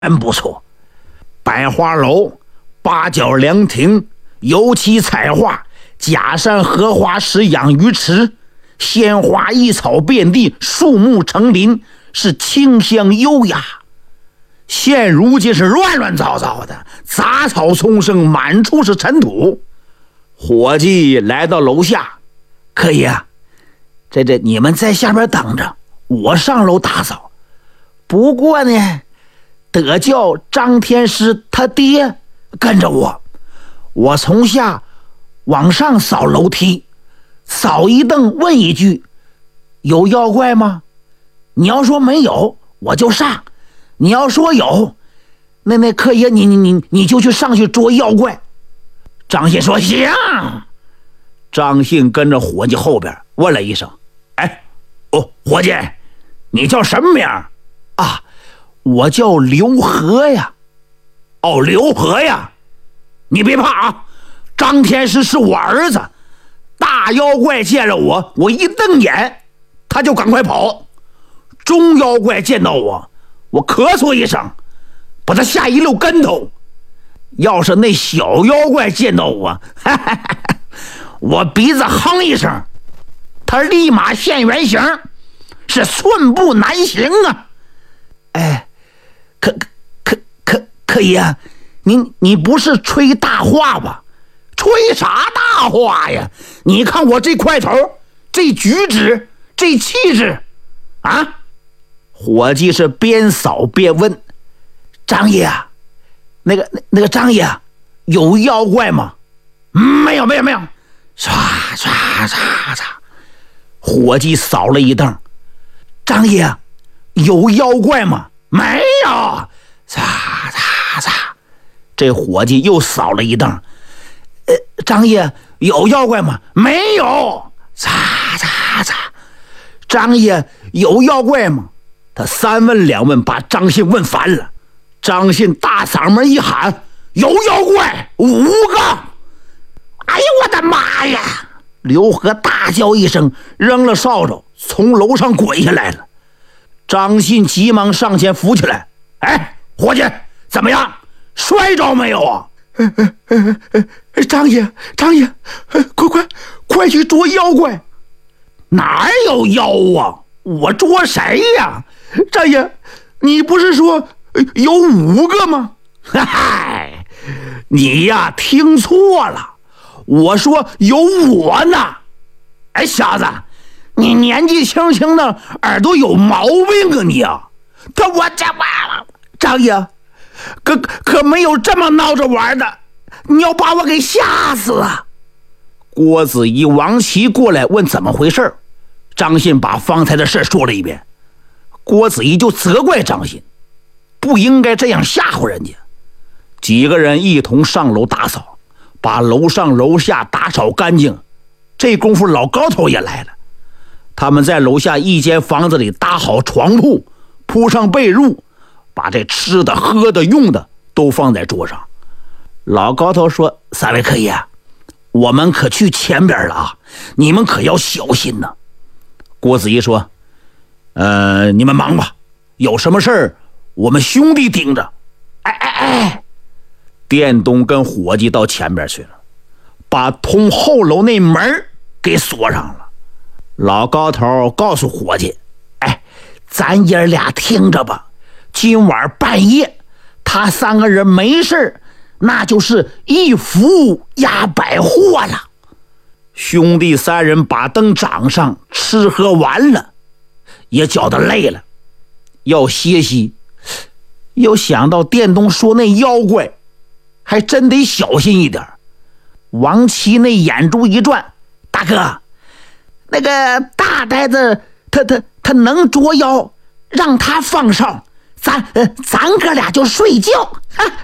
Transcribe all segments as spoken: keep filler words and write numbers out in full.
真不错，百花楼、八角凉亭、油漆彩画、假山荷花石养鱼池，鲜花异草遍地，树木成林，是清香优雅。现如今是乱乱糟糟的，杂草丛生，满处是尘土。伙计来到楼下，可以啊，这这你们在下边等着，我上楼打扫。不过呢，得叫张天师他爹跟着我，我从下往上扫楼梯，扫一蹬问一句，有妖怪吗？你要说没有，我就上；你要说有，那那客爷你你你你就去上去捉妖怪。张信说行。张信跟着伙计后边问了一声，哎，哦，伙计，你叫什么名啊？我叫刘和呀。哦，刘和呀，你别怕啊，张天师是我儿子，大妖怪见了我，我一瞪眼他就赶快跑，中妖怪见到我，我咳嗽一声把他吓一溜跟头，要是那小妖怪见到我，哈哈哈哈，我鼻子哼一声，他立马现原形，是寸步难行啊。哎，可可可可爷，你你不是吹大话吧？吹啥大话呀？你看我这块头，这举止，这气质啊！伙计是边扫边问，张爷啊，那个那那个张爷有妖怪吗？没有没有没有。唰唰唰唰，伙计扫了一蹬，张爷有妖怪吗？没有。唰唰唰，这伙计又扫了一蹬，呃，张爷有妖怪吗？没有。唰唰唰，张爷有妖怪吗？他三问两问，把张信问烦了。张信大嗓门一喊，有妖怪五个。哎呀，我的妈呀！刘和大叫一声，扔了扫帚，从楼上滚下来了。张信急忙上前扶起来，哎，伙计，怎么样？摔着没有啊？呃呃呃呃、张爷，张爷，呃、快快快去捉妖怪！哪有妖啊？我捉谁呀？张爷，你不是说有五个吗？嗨，你呀听错了。我说有我呢。哎，小子，你年纪轻轻的耳朵有毛病啊你啊！可我这完了，张爷，可可没有这么闹着玩的，你要把我给吓死啊！郭子仪、王琦过来问怎么回事，张信把方才的事说了一遍。郭子仪就责怪张信不应该这样吓唬人家。几个人一同上楼打扫，把楼上楼下打扫干净。这功夫老高头也来了，他们在楼下一间房子里搭好床铺，铺上被褥，把这吃的喝的用的都放在桌上。老高头说，三位客爷，我们可去前边了啊，你们可要小心呢。郭子仪说，呃，你们忙吧，有什么事儿我们兄弟盯着。哎哎哎，店东跟伙计到前边去了，把通后楼那门给锁上了。老高头告诉伙计，哎，咱爷俩听着吧，今晚半夜他三个人没事，那就是一伏压百货了。兄弟三人把灯掌上，吃喝完了，也觉得累了，要歇息。又想到店东说那妖怪，还真得小心一点。王琦那眼珠一转，大哥，那个大呆子他他他能捉妖，让他放哨，咱呃咱哥俩就睡觉。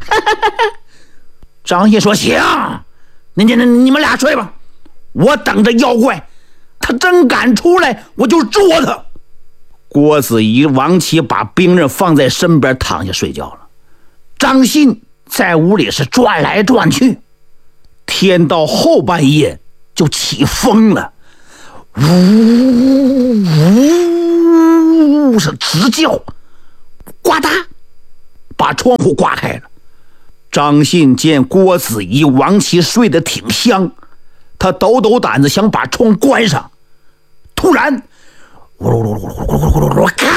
张信说行，你你你们俩睡吧，我等着妖怪，他真敢出来我就捉他。郭子仪、王琦把兵刃放在身边躺下睡觉了。张信在屋里是转来转去，天到后半夜就起风了，呜呜是直叫，呱嗒把窗户刮开了。张信见郭子仪、王琦睡得挺香，他抖抖胆子想把窗关上，突然呜噜噜噜噜噜噜噜噜，咔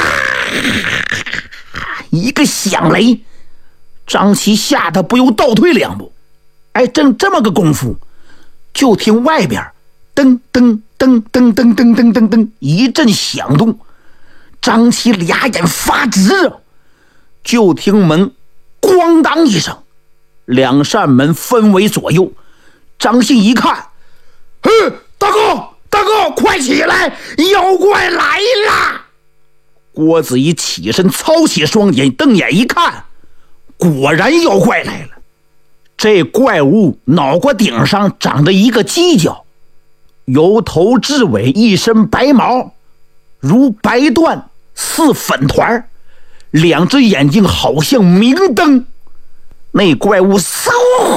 一个响雷，张琦吓得不由倒退两步。哎，正这么个功夫，就听外边噔噔噔噔噔噔噔噔噔一阵响动，张琦俩眼发直，就听门咣当一声，两扇门分为左右。张信一看，嘿，大哥大哥快起来，妖怪来了！郭子仪起身操起双眼，瞪眼一看，果然妖怪来了。这怪物脑瓜顶上长着一个犄角，由头至尾一身白毛，如白缎似粉团，两只眼睛好像明灯。那怪物嗖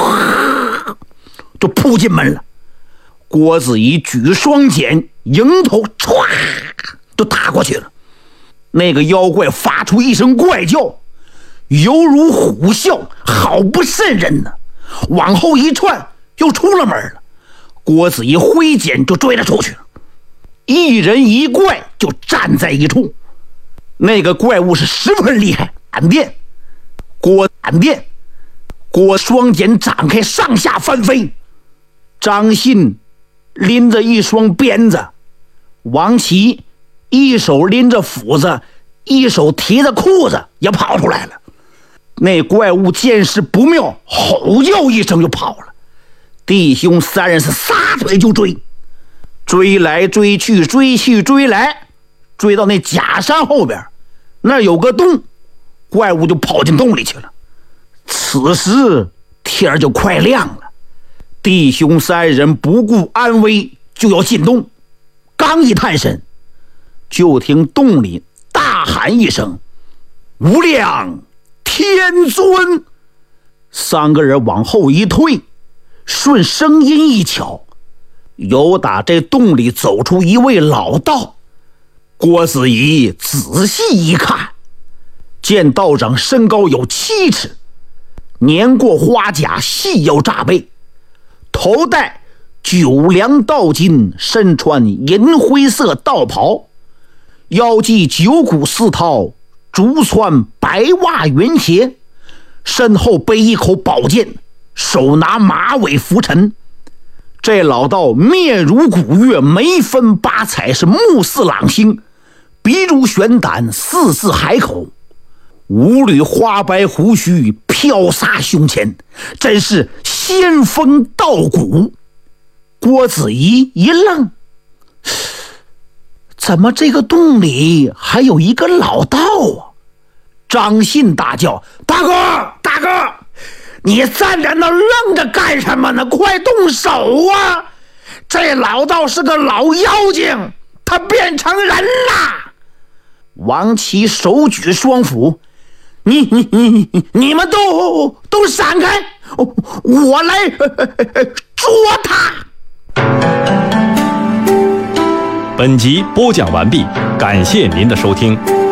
就扑进门了。郭子仪举双锏迎头唰就打过去了。那个妖怪发出一声怪叫，犹如虎啸，好不瘆人呢。往后一窜又出了门了。郭子仪挥锏就追了出去了。一人一怪就站在一处。那个怪物是十分厉害，闪电郭闪电郭双锏展开，上下翻飞。张信拎着一双鞭子，王琦一手拎着斧子，一手提着裤子也跑出来了。那怪物见势不妙，吼叫一声就跑了。弟兄三人是撒腿就追，追来追去，追去追来，追到那假山后边，那有个洞，怪物就跑进洞里去了。此时天就快亮了，弟兄三人不顾安危就要进洞。刚一探身，就听洞里大喊一声：“无量天尊！”三个人往后一退，顺声音一瞧，由打这洞里走出一位老道。郭子仪仔细一看，见道长身高有七尺，年过花甲，细腰扎背，头戴九梁道巾，身穿银灰色道袍，腰系九股四绦，足穿白袜云鞋，身后背一口宝剑，手拿马尾拂尘。这老道面如古月，眉分八彩，是目似朗星，鼻如悬胆，四似海口，五缕花白胡须飘洒胸前，真是仙风道骨。郭子仪一愣，怎么这个洞里还有一个老道啊？张信大叫：“大哥大哥，你站在那愣着干什么呢？快动手啊！这老道是个老妖精，他变成人了！”王琦手举双斧：“你你你你你们都都闪开，我来捉他！” 本集播讲完毕，感谢您的收听。